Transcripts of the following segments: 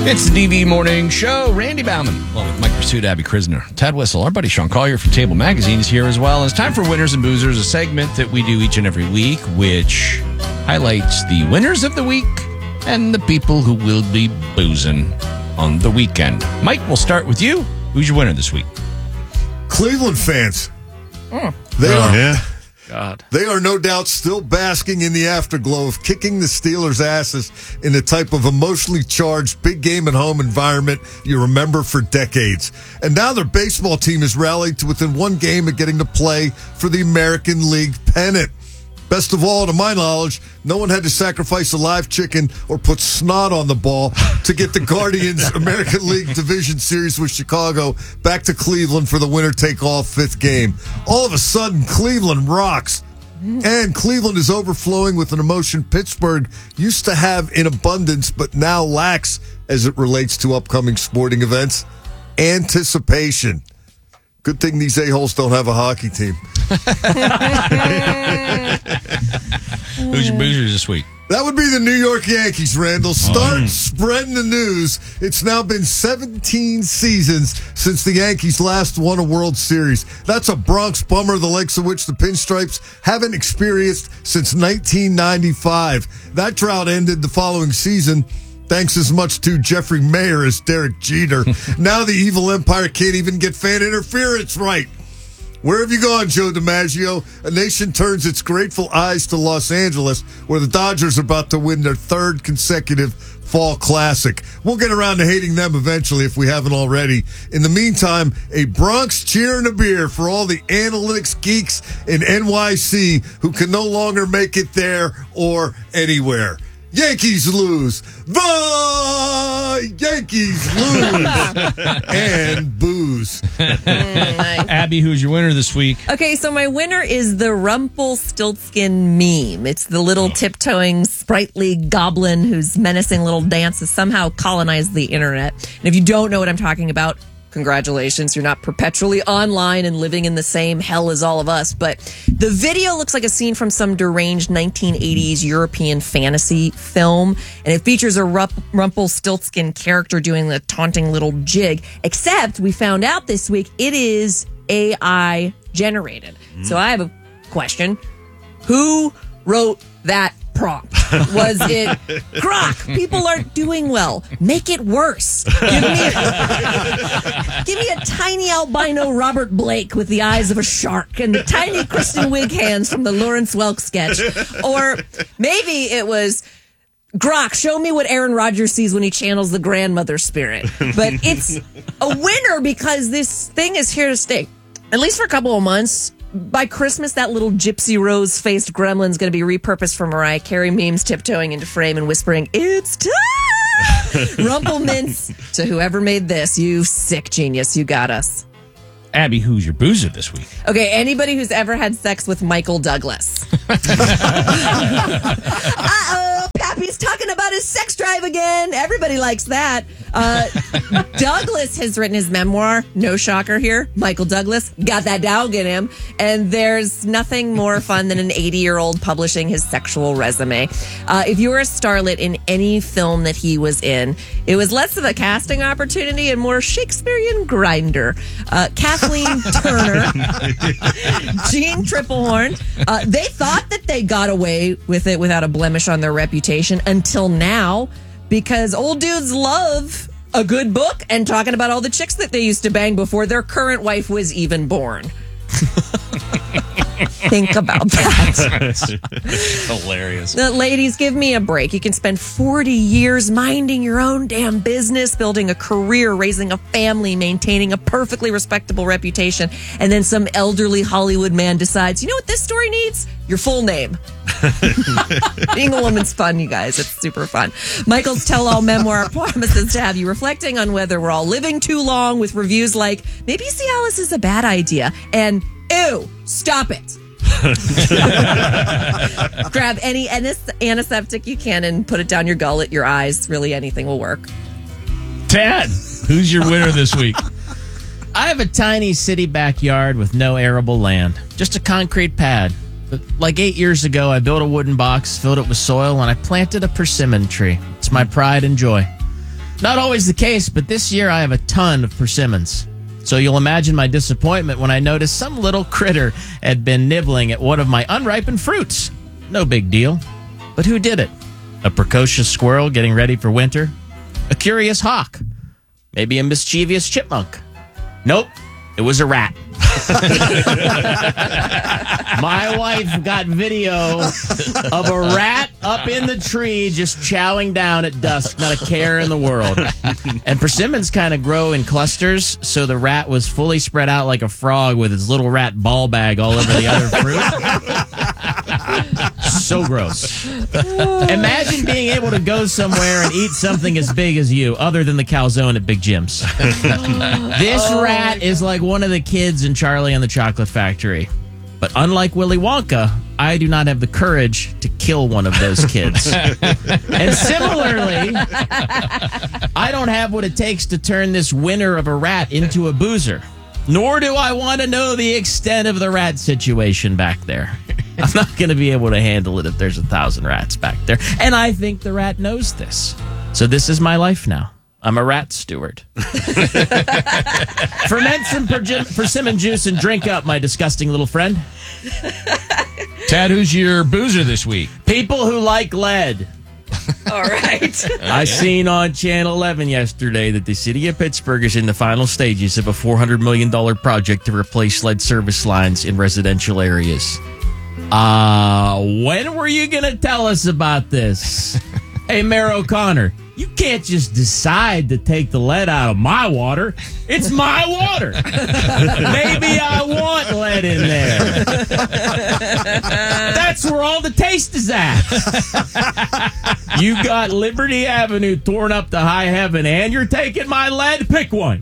It's the DV Morning Show. Randy Bauman, along with Mike Pursuit, Abby Krisner, Ted Whistle, our buddy Sean Collier from Table Magazine is here as well. And it's time for Winners and Boozers, a segment that we do each and every week, which highlights the winners of the week and the people who will be boozing on the weekend. Mike, we'll start with you. Who's your winner this week? Cleveland fans. They are no doubt still basking in the afterglow of kicking the Steelers' asses in the type of emotionally charged big game at home environment you remember for decades. And now their baseball team has rallied to within one game of getting to play for the American League pennant. Best of all, to my knowledge, no one had to sacrifice a live chicken or put snot on the ball to get the Guardians American League Division Series with Chicago back to Cleveland for the winner-take-all fifth game. All of a sudden, Cleveland rocks. And Cleveland is overflowing with an emotion Pittsburgh used to have in abundance but now lacks as it relates to upcoming sporting events. Anticipation. Good thing these a-holes don't have a hockey team. Who's your boozers this week? That would be the New York Yankees, Randall. Start spreading the news. It's now been 17 seasons since the Yankees last won a World Series. That's a Bronx bummer, the likes of which the Pinstripes haven't experienced since 1995. That drought ended the following season, thanks as much to Jeffrey Mayer as Derek Jeter. Now the evil empire can't even get fan interference right. Where have you gone, Joe DiMaggio? A nation turns its grateful eyes to Los Angeles, where the Dodgers are about to win their third consecutive fall classic. We'll get around to hating them eventually if we haven't already. In the meantime, a Bronx cheer and a beer for all the analytics geeks in NYC who can no longer make it there or anywhere. Yankees lose. The Yankees lose. And booze. Abby, who's your winner this week? Okay, so my winner is the Rumpelstiltskin meme. It's the little tiptoeing, sprightly goblin whose menacing little dance has somehow colonized the internet. And if you don't know what I'm talking about, congratulations, you're not perpetually online and living in the same hell as all of us. But the video looks like a scene from some deranged 1980s European fantasy film, and it features a Rumpelstiltskin character doing the taunting little jig, except we found out this week it is AI generated. So I have a question. Who wrote that prompt? Was it Grok? People aren't doing well. Make it worse. Give me a tiny albino Robert Blake with the eyes of a shark and the tiny Kristen Wiig hands from the Lawrence Welk sketch. Or maybe it was Grok, show me what Aaron Rodgers sees when he channels the grandmother spirit. But it's a winner because this thing is here to stay. At least for a couple of months. By Christmas, that little gypsy rose-faced gremlin's going to be repurposed for Mariah Carey memes, tiptoeing into frame and whispering, "It's time!" Rumplemints to whoever made this. You sick genius. You got us. Abby, who's your boozer this week? Okay, anybody who's ever had sex with Michael Douglas. Uh-oh, Pappy's talking about his sex drive again. Everybody likes that. Douglas has written his memoir. No shocker here. Michael Douglas got that dog in him. And there's nothing more fun than an 80-year-old publishing his sexual resume. If you were a starlet in any film that he was in, it was less of a casting opportunity and more Shakespearean grinder. Kathleen Turner, Jean Triplehorn, they thought that they got away with it without a blemish on their reputation until now, because old dudes love a good book and talking about all the chicks that they used to bang before their current wife was even born. Think about that. Hilarious. Ladies, give me a break. You can spend 40 years minding your own damn business, building a career, raising a family, maintaining a perfectly respectable reputation, and then some elderly Hollywood man decides, you know what this story needs? Your full name. Being a woman's fun, you guys. It's super fun. Michael's tell-all memoir promises to have you reflecting on whether we're all living too long, with reviews like, maybe Cialis is a bad idea, and ew, stop it. Grab any antiseptic you can and put it down your gullet, your eyes. Really, anything will work. Ted, who's your winner this week? I have a tiny city backyard with no arable land, just a concrete pad. But like 8 years ago, I built a wooden box, filled it with soil, and I planted a persimmon tree. It's my pride and joy. Not always the case, but this year I have a ton of persimmons. So you'll imagine my disappointment when I noticed some little critter had been nibbling at one of my unripened fruits. No big deal. But who did it? A precocious squirrel getting ready for winter? A curious hawk? Maybe a mischievous chipmunk? Nope, it was a rat. My wife got video of a rat up in the tree just chowing down at dusk, not a care in the world. And persimmons kind of grow in clusters, so the rat was fully spread out like a frog with his little rat ball bag all over the other fruit. So gross. Imagine being able to go somewhere and eat something as big as you, other than the calzone at Big Jim's. This rat is like one of the kids in Charlie and the Chocolate Factory. But unlike Willy Wonka, I do not have the courage to kill one of those kids. And similarly, I don't have what it takes to turn this winner of a rat into a boozer. Nor do I want to know the extent of the rat situation back there. I'm not going to be able to handle it if there's 1,000 rats back there. And I think the rat knows this. So this is my life now. I'm a rat steward. Ferment some persimmon juice and drink up, my disgusting little friend. Tad, who's your boozer this week? People who like lead. All right. I seen on Channel 11 yesterday that the city of Pittsburgh is in the final stages of a $400 million project to replace lead service lines in residential areas. When were you going to tell us about this? Hey, Mayor O'Connor, you can't just decide to take the lead out of my water. It's my water. Maybe I want lead in there. That's where all the taste is at. You got Liberty Avenue torn up to high heaven, and you're taking my lead? Pick one.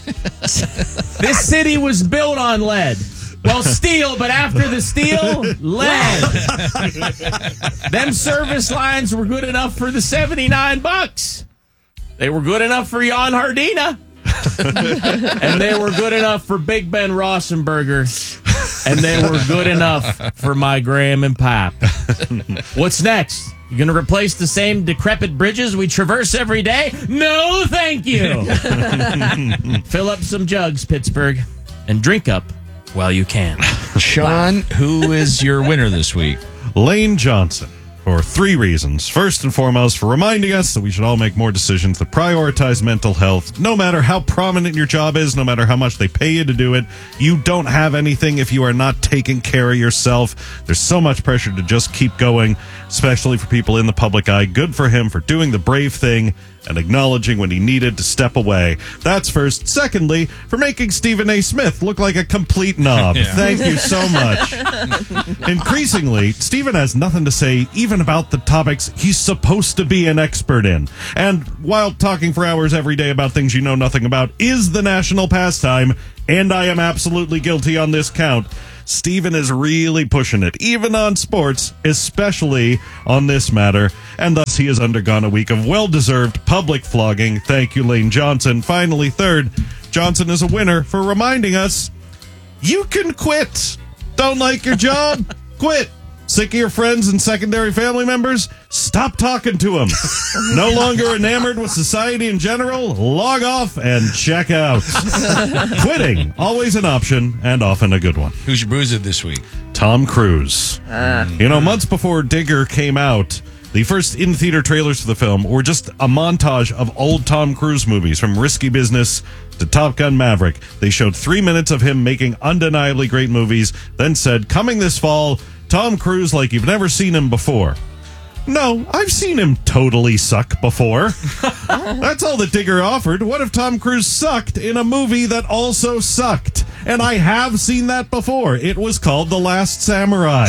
This city was built on lead. Well, steel, but after the steel, lead. Them service lines were good enough for the $79. They were good enough for Jan Hardina. And they were good enough for Big Ben Rossenberger. And they were good enough for my Graham and Pap. What's next? You going to replace the same decrepit bridges we traverse every day? No, thank you. Fill up some jugs, Pittsburgh, and drink up while you can. Sean, who is your winner this week? Lane Johnson, for 3 reasons. First and foremost, for reminding us that we should all make more decisions that prioritize mental health. No matter how prominent your job is, no matter how much they pay you to do it, you don't have anything if you are not taking care of yourself. There's so much pressure to just keep going, especially for people in the public eye. Good for him for doing the brave thing and acknowledging when he needed to step away. That's first. Secondly, for making Stephen A. Smith look like a complete knob. Yeah. Thank you so much. Increasingly, Stephen has nothing to say even about the topics he's supposed to be an expert in. And while talking for hours every day about things you know nothing about is the national pastime, and I am absolutely guilty on this count, Stephen is really pushing it, even on sports, especially on this matter, and thus he has undergone a week of well-deserved public flogging. Thank you, Lane Johnson. Finally, third, Johnson is a winner for reminding us you can quit. Don't like your job? Quit. Sick of your friends and secondary family members? Stop talking to them. No longer enamored with society in general? Log off and check out. Quitting, always an option and often a good one. Who's your boozer this week? Tom Cruise. Months before Digger came out, the first in-theater trailers for the film were just a montage of old Tom Cruise movies, from Risky Business to Top Gun Maverick. They showed 3 minutes of him making undeniably great movies, then said, coming this fall, Tom Cruise like you've never seen him before. No, I've seen him totally suck before. That's all that Digger offered. What if Tom Cruise sucked in a movie that also sucked? And I have seen that before. It was called The Last Samurai.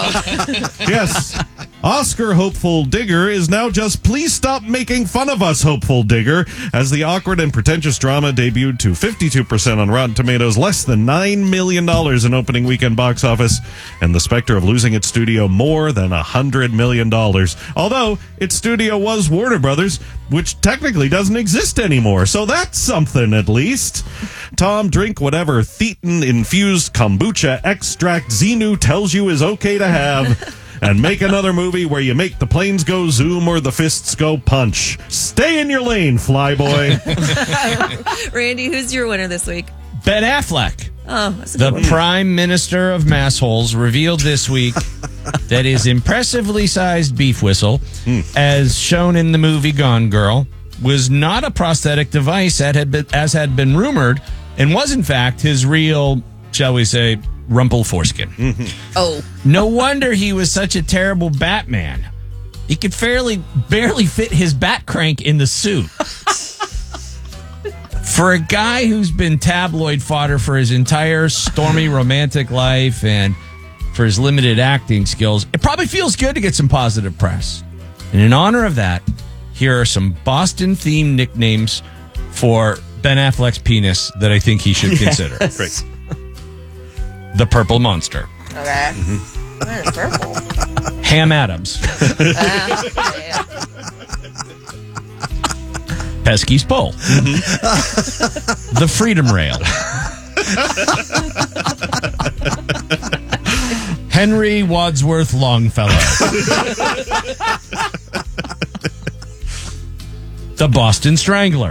Yes. Oscar hopeful Digger is now just please stop making fun of us hopeful Digger, as the awkward and pretentious drama debuted to 52% on Rotten Tomatoes, less than $9 million in opening weekend box office, and the specter of losing its studio more than $100 million. Although its studio was Warner Brothers, which technically doesn't exist anymore, so that's something at least. Tom, drink whatever thetan-infused kombucha extract Xenu tells you is okay to have. and make another movie where you make the planes go zoom or the fists go punch. Stay in your lane, flyboy. Randy, who's your winner this week? Ben Affleck, Oh, that's a the good one. Prime Minister of Massholes, revealed this week that his impressively sized beef whistle, as shown in the movie Gone Girl, was not a prosthetic device as had been rumored, and was in fact his real, shall we say, rumple foreskin. Oh, No wonder he was such a terrible Batman. He could barely fit his bat crank in the suit. For a guy who's been tabloid fodder for his entire stormy romantic life and for his limited acting skills, it probably feels good to get some positive press. And in honor of that, here are some Boston-themed nicknames for Ben Affleck's penis that I think he should consider. Great. The Purple Monster. okay. Where's purple? Ham Adams. Yeah. Pesky's Pole. The Freedom Rail. Henry Wadsworth Longfellow. The Boston Strangler.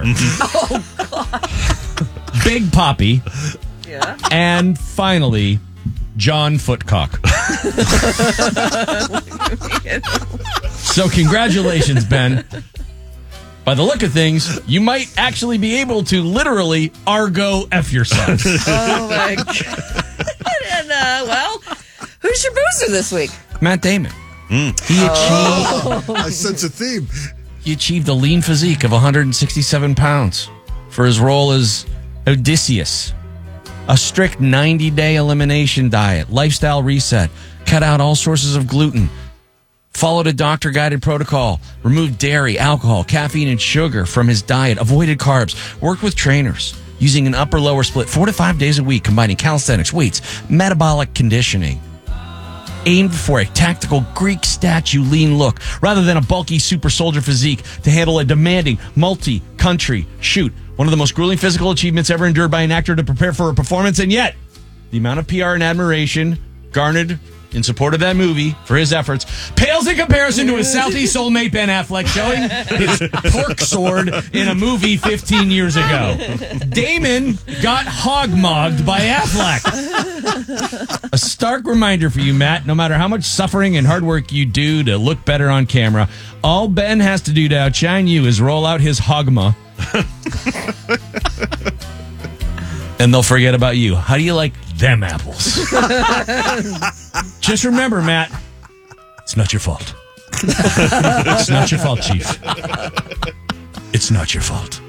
Big Poppy. Yeah. And finally, John Footcock. So congratulations, Ben. By the look of things, you might actually be able to literally Argo F yourself. Oh my god. And well, who's your booster this week? Matt Damon. He I sense a theme. achieved a lean physique of 167 pounds for his role as Odysseus. A strict 90-day elimination diet, lifestyle reset, cut out all sources of gluten, followed a doctor-guided protocol, removed dairy, alcohol, caffeine, and sugar from his diet, avoided carbs, worked with trainers, using an upper-lower split 4 to 5 days a week, combining calisthenics, weights, metabolic conditioning. Aimed for a tactical Greek statue lean look rather than a bulky super soldier physique to handle a demanding multi-country shoot. One of the most grueling physical achievements ever endured by an actor to prepare for a performance, and yet the amount of PR and admiration garnered in support of that movie for his efforts pales in comparison to his Southeast soulmate Ben Affleck showing his pork sword in a movie 15 years ago. Damon got hog-mogged by Affleck. A stark reminder for you, Matt, no matter how much suffering and hard work you do to look better on camera, all Ben has to do to outshine you is roll out his hogma. And they'll forget about you. How do you like them apples? Just remember, Matt, it's not your fault. It's not your fault, Chief. It's not your fault.